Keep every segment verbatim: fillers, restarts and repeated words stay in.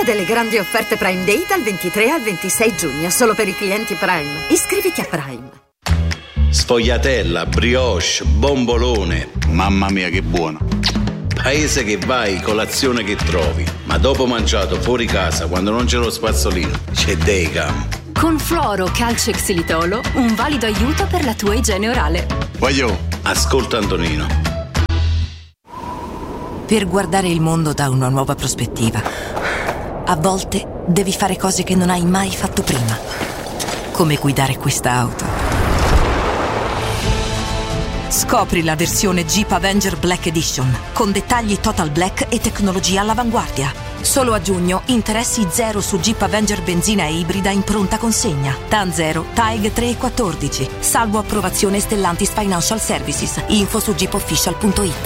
delle grandi offerte Prime Day dal ventitré al ventisei giugno, solo per i clienti Prime. Iscriviti a Prime. Sfogliatella, brioche, bombolone. Mamma mia, che buono. Paese che vai, colazione che trovi. Ma dopo mangiato fuori casa, quando non c'è lo spazzolino, c'è Daycam. Con Fluoro Calcio e Xilitolo, un valido aiuto per la tua igiene orale. Voglio. Ascolta Antonino. Per guardare il mondo da una nuova prospettiva, a volte devi fare cose che non hai mai fatto prima. Come guidare questa auto. Scopri la versione Jeep Avenger Black Edition, con dettagli Total Black e tecnologia all'avanguardia. Solo a giugno, interessi zero su Jeep Avenger benzina e ibrida in pronta consegna. T A N zero, T A E G tre e quattordici. Salvo approvazione Stellantis Financial Services. Info su jeep official punto it.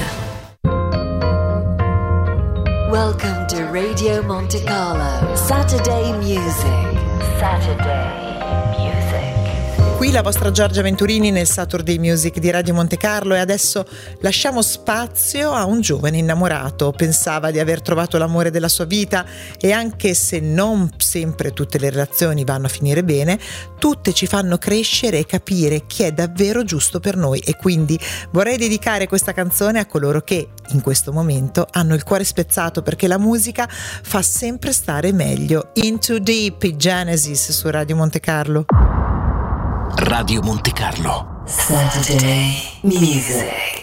Welcome to Radio Monte Carlo. Saturday Music. Saturday Music. Qui la vostra Giorgia Venturini nel Saturday Music di Radio Monte Carlo, e adesso lasciamo spazio a un giovane innamorato. Pensava di aver trovato l'amore della sua vita, e anche se non sempre tutte le relazioni vanno a finire bene, tutte ci fanno crescere e capire chi è davvero giusto per noi. E quindi vorrei dedicare questa canzone a coloro che in questo momento hanno il cuore spezzato, perché la musica fa sempre stare meglio. Into Deep, i Genesis su Radio Monte Carlo. Radio Monte Carlo. Saturday Music.